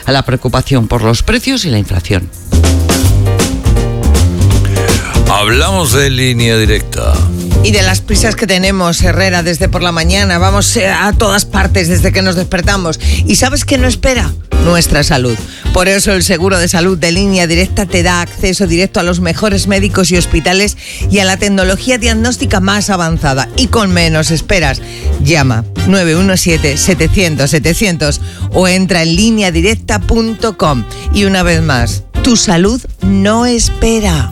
a la preocupación por los precios y la inflación. Hablamos de Línea Directa. Y de las prisas que tenemos, Herrera, desde por la mañana. Vamos a todas partes desde que nos despertamos. ¿Y sabes qué no espera? Nuestra salud. Por eso el seguro de salud de Línea Directa te da acceso directo a los mejores médicos y hospitales y a la tecnología diagnóstica más avanzada y con menos esperas. Llama 917-700-700 o entra en lineadirecta.com. Y una vez más, tu salud no espera.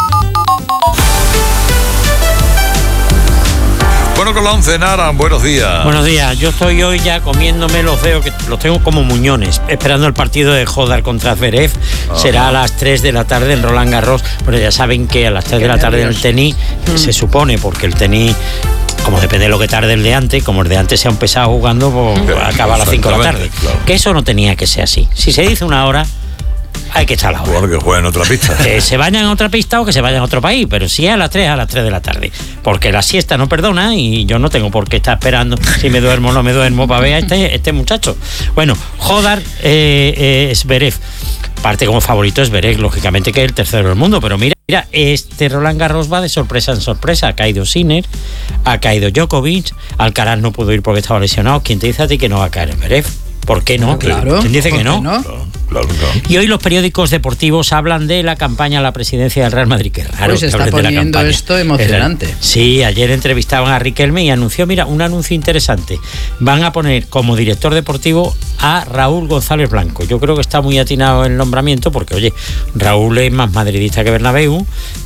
Bueno, con la 11, Nara, buenos días. Buenos días, yo estoy hoy ya comiéndome los dedos, que los tengo como muñones, esperando el partido de Hodar contra Zverev. Será a las 3 de la tarde en Roland Garros, pero ya saben que a las 3 de la tarde en el tenis se supone, porque el tenis, como depende de lo que tarde el de antes, como el de antes se ha empezado jugando, pues acaba a las 5 de la tarde. Claro. Que eso no tenía que ser así. Si se dice una hora, hay que echar la hora. Bueno, que jueguen en otra pista. Que se vayan a otra pista o que se vayan a otro país, pero si es a las 3 de la tarde. Porque la siesta no perdona y yo no tengo por qué estar esperando si me duermo o no me duermo para ver a este muchacho. Bueno, Hodar Zverev. Parte como favorito es Zverev, lógicamente, que es el tercero del mundo, pero mira, este Roland Garros va de sorpresa en sorpresa. Ha caído Sinner, ha caído Djokovic, Alcaraz no pudo ir porque estaba lesionado. ¿Quién te dice a ti que no va a caer Zverev? ¿Por qué no? Claro. ¿Quién dice que no? Claro. Y hoy los periódicos deportivos hablan de la campaña a la presidencia del Real Madrid. Qué raro. Pues se está poniendo esto emocionante. Sí, ayer entrevistaban a Riquelme y anunció, mira, un anuncio interesante. Van a poner como director deportivo a Raúl González Blanco. Yo creo que está muy atinado el nombramiento porque, oye, Raúl es más madridista que Bernabéu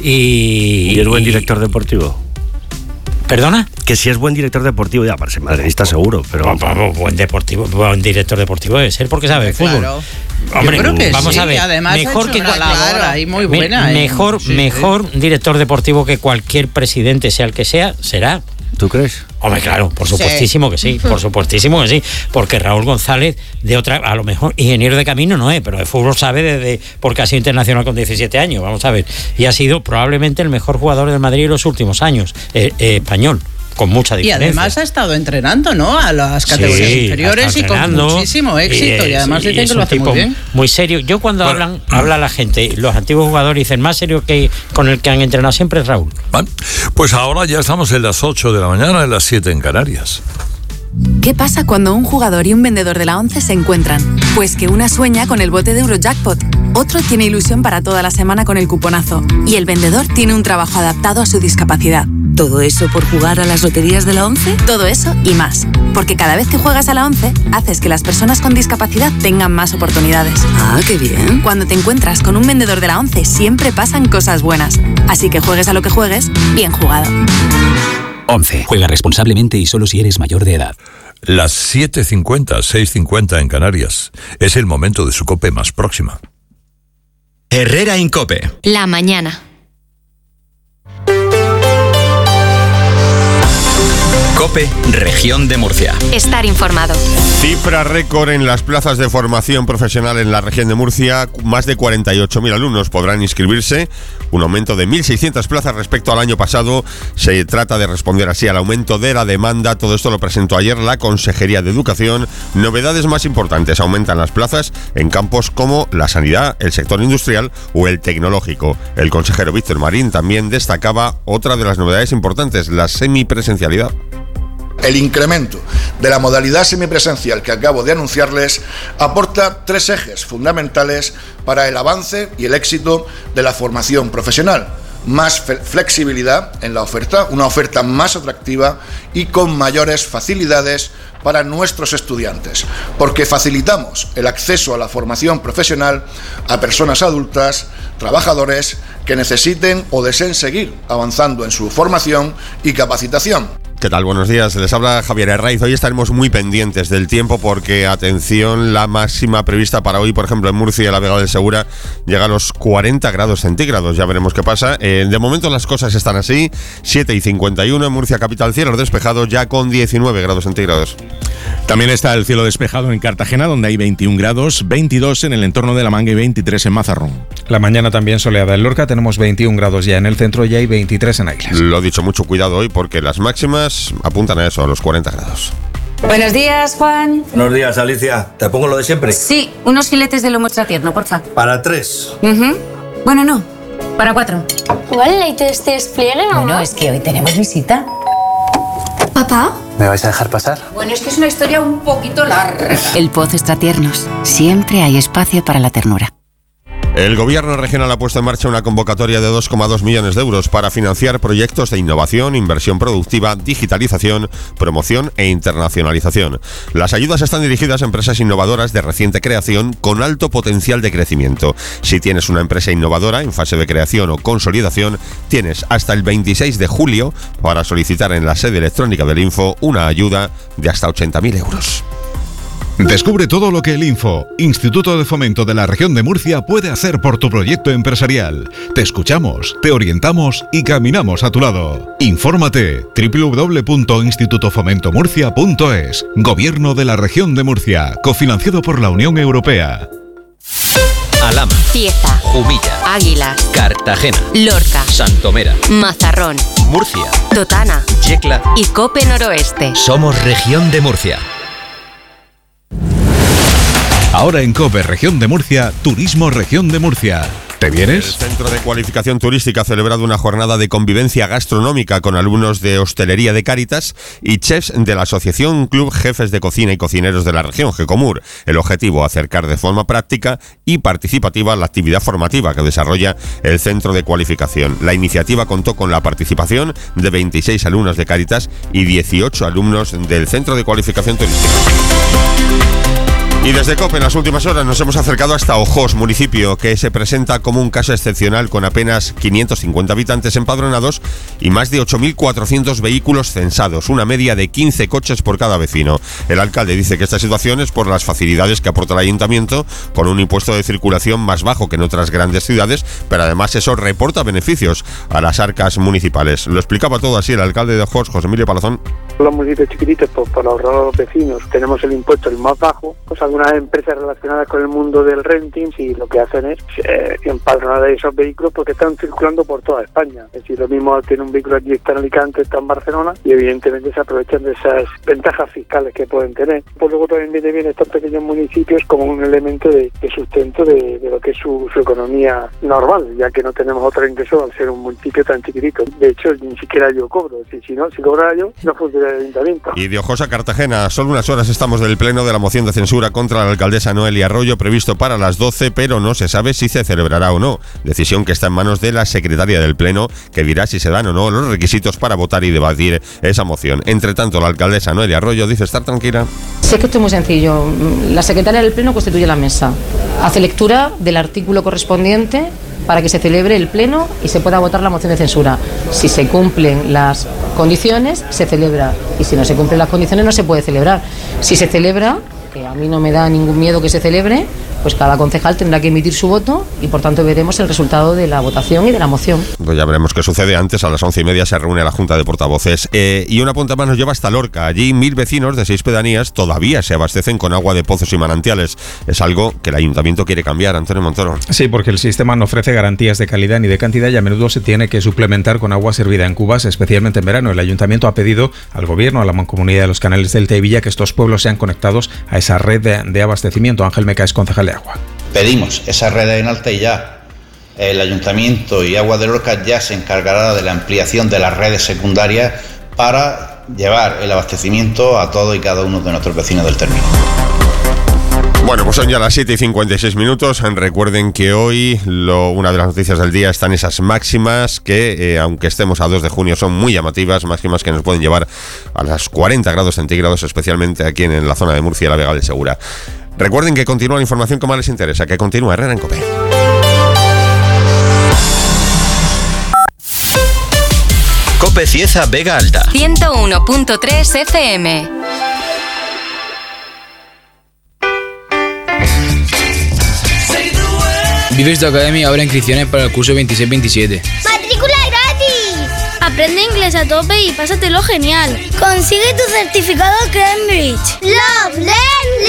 y es buen director deportivo. ¿Perdona? Que si es buen director deportivo, ya para ser madridista seguro, pero... Buen director deportivo debe ser porque sabe de fútbol. Claro. Hombre, yo creo que vamos a ver. Además mejor ha que hecho una labor ahí muy buena. Mejor director deportivo que cualquier presidente, sea el que sea, será. ¿Tú crees? Hombre, claro, por supuestísimo que sí, porque Raúl González, a lo mejor ingeniero de camino no es, pero de fútbol sabe porque ha sido internacional con 17 años, vamos a ver, y ha sido probablemente el mejor jugador del Madrid en los últimos años, español. Con mucha diferencia. Y además ha estado entrenando, ¿no? A las categorías inferiores y con muchísimo éxito. Y además dicen que lo hace muy bien. Muy serio. Yo cuando habla la gente, los antiguos jugadores dicen más serio que con el que han entrenado siempre es Raúl. Bueno, pues ahora ya estamos en las 8 de la mañana, en las 7 en Canarias. ¿Qué pasa cuando un jugador y un vendedor de la 11 se encuentran? Pues que una sueña con el bote de Eurojackpot, otro tiene ilusión para toda la semana con el cuponazo y el vendedor tiene un trabajo adaptado a su discapacidad. ¿Todo eso por jugar a las loterías de la 11? Todo eso y más. Porque cada vez que juegas a la 11, haces que las personas con discapacidad tengan más oportunidades. ¡Ah, qué bien! Cuando te encuentras con un vendedor de la 11, siempre pasan cosas buenas. Así que juegues a lo que juegues, bien jugado. 11. Juega responsablemente y solo si eres mayor de edad. Las 7:50, 6:50 en Canarias. Es el momento de su COPE más próxima. Herrera en COPE. La mañana. COPE, Región de Murcia. Estar informado. Cifra récord en las plazas de formación profesional en la región de Murcia. Más de 48.000 alumnos podrán inscribirse. Un aumento de 1.600 plazas respecto al año pasado. Se trata de responder así al aumento de la demanda. Todo esto lo presentó ayer la Consejería de Educación. Novedades más importantes. Aumentan las plazas en campos como la sanidad, el sector industrial o el tecnológico. El consejero Víctor Marín también destacaba otra de las novedades importantes, la semipresencialidad. El incremento de la modalidad semipresencial que acabo de anunciarles aporta 3 ejes fundamentales para el avance y el éxito de la formación profesional. Más flexibilidad en la oferta, una oferta más atractiva y con mayores facilidades para nuestros estudiantes, porque facilitamos el acceso a la formación profesional a personas adultas, trabajadores que necesiten o deseen seguir avanzando en su formación y capacitación. ¿Qué tal? Buenos días, les habla Javier Herraiz. Hoy estaremos muy pendientes del tiempo porque, atención, la máxima prevista para hoy, por ejemplo, en Murcia y la Vega del Segura, llega a los 40 grados centígrados. Ya veremos qué pasa. De momento las cosas están así. 7:51 en Murcia capital, cielo despejado ya con 19 grados centígrados. También está el cielo despejado en Cartagena, donde hay 21 grados, 22 en el entorno de La Manga y 23 en Mazarrón. La mañana también soleada en Lorca, tenemos 21 grados ya en el centro y hay 23 en Águilas. Lo dicho, mucho cuidado hoy porque las máximas apuntan a eso, a los 40 grados. Buenos días, Juan. Buenos días, Alicia. ¿Te pongo lo de siempre? Sí, unos filetes de lomo extra tierno, porfa. Para 3. Bueno, no, para 4. ¿Igual el te despliegue o no? Bueno, es que hoy tenemos visita. ¿Papá? ¿Me vais a dejar pasar? Bueno, es que es una historia un poquito larga. El Pozo Extra Tiernos. Siempre hay espacio para la ternura. El Gobierno regional ha puesto en marcha una convocatoria de 2,2 millones de euros para financiar proyectos de innovación, inversión productiva, digitalización, promoción e internacionalización. Las ayudas están dirigidas a empresas innovadoras de reciente creación con alto potencial de crecimiento. Si tienes una empresa innovadora en fase de creación o consolidación, tienes hasta el 26 de julio para solicitar en la sede electrónica del Info una ayuda de hasta 80.000 euros. Descubre todo lo que el Info, Instituto de Fomento de la Región de Murcia, puede hacer por tu proyecto empresarial. Te escuchamos, te orientamos y caminamos a tu lado. Infórmate www.institutofomentomurcia.es. Gobierno de la Región de Murcia, cofinanciado por la Unión Europea. Alhama, Cieza, Jumilla, Águilas, Cartagena, Lorca, Santomera, Mazarrón, Murcia, Totana, Yecla y Cope Noroeste. Somos Región de Murcia. Ahora en COPE Región de Murcia, Turismo Región de Murcia. ¿Te vienes? El Centro de Cualificación Turística ha celebrado una jornada de convivencia gastronómica con alumnos de hostelería de Cáritas y chefs de la Asociación Club Jefes de Cocina y Cocineros de la Región, GECOMUR. El objetivo, acercar de forma práctica y participativa la actividad formativa que desarrolla el Centro de Cualificación. La iniciativa contó con la participación de 26 alumnos de Cáritas y 18 alumnos del Centro de Cualificación Turística. Y desde COPE en las últimas horas nos hemos acercado hasta Ojós, municipio que se presenta como un caso excepcional con apenas 550 habitantes empadronados y más de 8.400 vehículos censados, una media de 15 coches por cada vecino. El alcalde dice que esta situación es por las facilidades que aporta el ayuntamiento con un impuesto de circulación más bajo que en otras grandes ciudades, pero además eso reporta beneficios a las arcas municipales. Lo explicaba todo así el alcalde de Ojós, José Emilio Palazón. Los municipios chiquititos, pues para ahorrar a los vecinos, tenemos el impuesto el más bajo. Pues algunas empresas relacionadas con el mundo del renting, y lo que hacen es empadronar esos vehículos porque están circulando por toda España. Es decir, lo mismo tiene un vehículo aquí, está en Alicante, está en Barcelona, y evidentemente se aprovechan de esas ventajas fiscales que pueden tener. Pues luego también viene bien estos pequeños municipios como un elemento de sustento de lo que es su economía normal, ya que no tenemos otro ingreso al ser un municipio tan chiquitito. De hecho, ni siquiera yo cobro. Es decir, si cobrara yo, no funciona el ayuntamiento. Y de Ojós a Cartagena, solo unas horas estamos del pleno de la moción de censura contra la alcaldesa Noelia Arroyo, previsto para las 12, pero no se sabe si se celebrará o no. Decisión que está en manos de la secretaria del pleno, que dirá si se dan o no los requisitos para votar y debatir esa moción. Entre tanto, la alcaldesa Noelia Arroyo dice estar tranquila. Sé que esto es muy sencillo. La secretaria del pleno constituye la mesa. Hace lectura del artículo correspondiente para que se celebre el pleno y se pueda votar la moción de censura. Si se cumplen las condiciones, se celebra. Y si no se cumplen las condiciones, no se puede celebrar. Si se celebra, que a mí no me da ningún miedo que se celebre, pues cada concejal tendrá que emitir su voto y por tanto veremos el resultado de la votación y de la moción. Pues ya veremos qué sucede. Antes, a las 11:30 se reúne la Junta de Portavoces. Y una punta más nos lleva hasta Lorca. Allí 1.000 vecinos de 6 pedanías todavía se abastecen con agua de pozos y manantiales. Es algo que el ayuntamiento quiere cambiar. Antonio Montoro. Sí, porque el sistema no ofrece garantías de calidad ni de cantidad y a menudo se tiene que suplementar con agua servida en cubas, especialmente en verano. El ayuntamiento ha pedido al gobierno, a la Mancomunidad de los Canales del Villa, que estos pueblos sean conectados a esa red de abastecimiento. Ángel Meca es concejal de agua. Pedimos esa red en alta y ya el Ayuntamiento y Agua de Lorca ya se encargará de la ampliación de las redes secundarias para llevar el abastecimiento a todos y cada uno de nuestros vecinos del término. Bueno, pues son ya las 7:56. Recuerden que hoy una de las noticias del día están esas máximas que, aunque estemos a 2 de junio, son muy llamativas, máximas que nos pueden llevar a los 40 grados centígrados, especialmente aquí en la zona de Murcia y la Vega del Segura. Recuerden que continúa la información que más les interesa, que continúa Herrera en COPE. COPE Cieza Vega Alta 101.3 FM. Vives Academy abre inscripciones para el curso 26-27. ¡Matrícula gratis! Aprende inglés a tope y pásatelo genial. Consigue tu certificado Cambridge. Love, learn,